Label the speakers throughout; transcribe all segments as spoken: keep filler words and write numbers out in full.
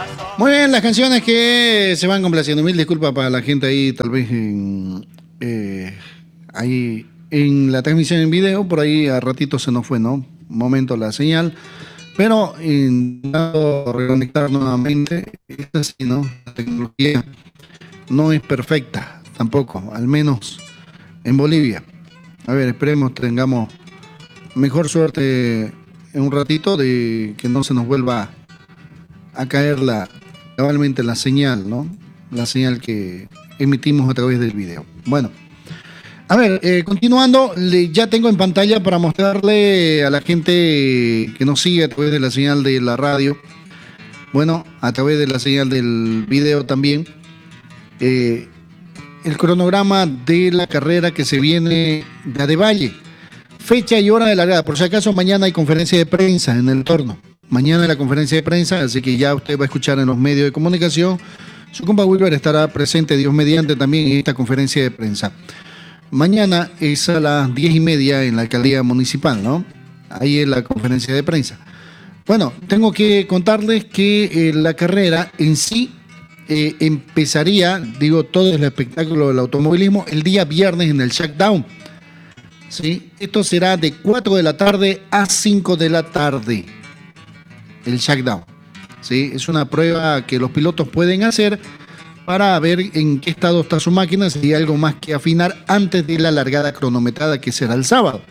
Speaker 1: Muy bien, las canciones que se van complaciendo. Mil disculpas para la gente ahí, tal vez en, eh, ahí en la transmisión en video, por ahí a ratito se nos fue, ¿no? Un momento la señal. Pero intentando reconectar nuevamente, es así, ¿no? La tecnología no es perfecta tampoco, al menos en Bolivia. A ver, esperemos tengamos mejor suerte en un ratito de que no se nos vuelva a caer la, cabalmente la señal, ¿no? La señal que emitimos a través del video. Bueno, a ver, eh, continuando, le, ya tengo en pantalla para mostrarle a la gente que nos sigue a través de la señal de la radio, bueno, a través de la señal del video también, eh, el cronograma de la carrera que se viene de Adevalle. Fecha y hora de largada. Por si acaso, mañana hay conferencia de prensa en el torno. Mañana hay la conferencia de prensa, así que ya usted va a escuchar en los medios de comunicación. Su compa Wilber estará presente, Dios mediante, también en esta conferencia de prensa. Mañana es a las diez y media en la alcaldía municipal, ¿no? Ahí es la conferencia de prensa. Bueno, tengo que contarles que eh, la carrera en sí eh, empezaría, digo, todo el espectáculo del automovilismo el día viernes en el Shackdown. ¿Sí? Esto será de cuatro de la tarde a cinco de la tarde. El Shackdown. ¿Sí? Es una prueba que los pilotos pueden hacer para ver en qué estado está su máquina, si hay algo más que afinar antes de la largada cronometrada que será el sábado.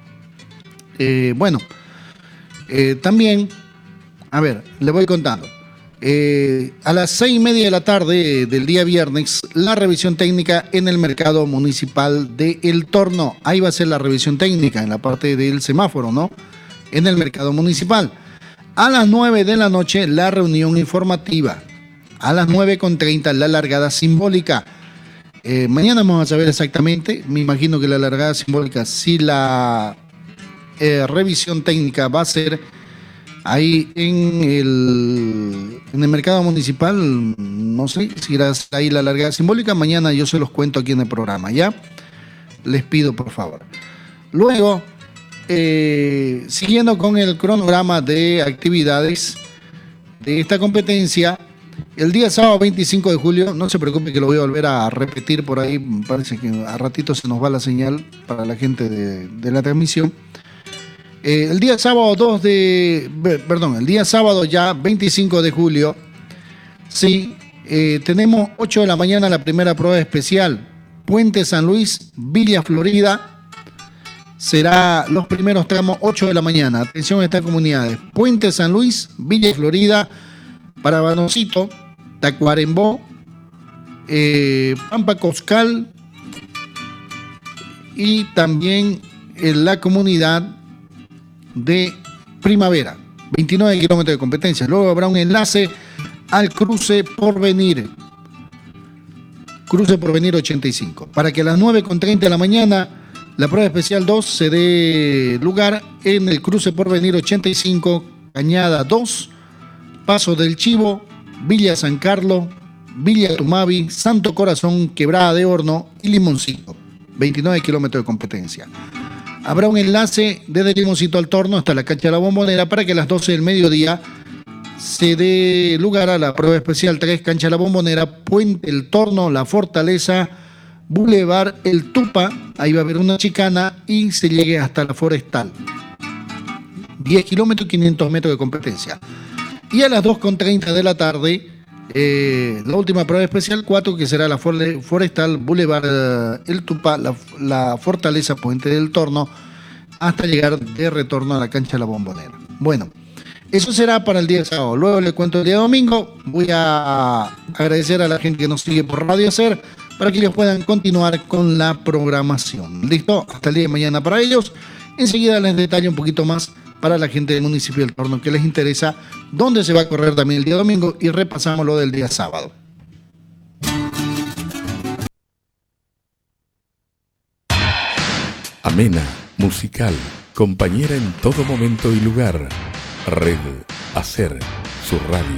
Speaker 1: Eh, bueno, eh, también, a ver, le voy contando. Eh, a las seis y media de la tarde del día viernes, la revisión técnica en el mercado municipal de El Torno. Ahí va a ser la revisión técnica en la parte del semáforo, ¿no? En el mercado municipal. A las nueve de la noche, la reunión informativa. A las nueve con treinta, la largada simbólica. Eh, mañana vamos a saber exactamente. Me imagino que la largada simbólica, si la eh, revisión técnica va a ser ahí en el, en el mercado municipal, no sé si irá ahí la largada simbólica. Mañana yo se los cuento aquí en el programa, ¿ya? Les pido, por favor. Luego, eh, siguiendo con el cronograma de actividades de esta competencia, el día sábado veinticinco de julio, no se preocupe que lo voy a volver a repetir por ahí, parece que a ratito se nos va la señal para la gente de, de la transmisión. Eh, el día sábado dos de, perdón, el día sábado ya veinticinco de julio, sí, eh, tenemos ocho de la mañana la primera prueba especial, Puente San Luis, Villa Florida. Será los primeros tramos, ocho de la mañana. Atención a estas comunidades: Puente San Luis, Villa Florida, para Banoncito, Tacuarembó, eh, Pampa Coscal y también en la comunidad de Primavera. veintinueve kilómetros de competencia. Luego habrá un enlace al cruce Porvenir. Cruce Porvenir ochenta y cinco. Para que a las nueve con treinta de la mañana la prueba especial dos se dé lugar en el cruce Porvenir ochenta y cinco, Cañada dos, Paso del Chivo, Villa San Carlos, Villa Tumavi, Santo Corazón, Quebrada de Horno y Limoncito. veintinueve kilómetros de competencia. Habrá un enlace desde Limoncito al Torno hasta la cancha de la Bombonera para que a las doce del mediodía se dé lugar a la prueba especial tres, cancha de la Bombonera, Puente El Torno, La Fortaleza, Boulevard El Tupa. Ahí va a haber una chicana y se llegue hasta la Forestal. diez kilómetros, quinientos metros de competencia. Y a las dos con treinta de la tarde, eh, la última prueba especial cuatro, que será la Forestal, Boulevard El Tupa, la, la Fortaleza, Puente del Torno, hasta llegar de retorno a la cancha de la Bombonera. Bueno, eso será para el día de sábado. Luego le cuento el día domingo. Voy a agradecer a la gente que nos sigue por Radio Ser para que ellos puedan continuar con la programación. ¿Listo? Hasta el día de mañana para ellos. Enseguida les detallo un poquito más para la gente del municipio del Torno que les interesa dónde se va a correr también el día domingo, y repasamos lo del día sábado.
Speaker 2: Amena, musical, compañera en todo momento y lugar. Red Hacer, su radio.